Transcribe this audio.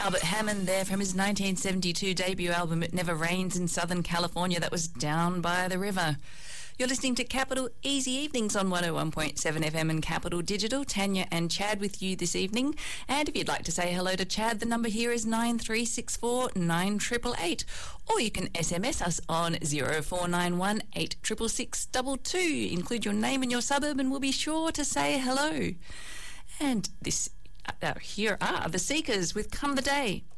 Albert Hammond there from his 1972 debut album It Never Rains in Southern California. That was Down by the River. You're listening to Capital Easy Evenings on 101.7 FM and Capital Digital. Tanya and Chad with you this evening. And if you'd like to say hello to Chad, the number here is 9364 9888. Or you can SMS us on 0491 866 22. Include your name and your suburb and we'll be sure to say hello. And here are the Seekers with Come the Day.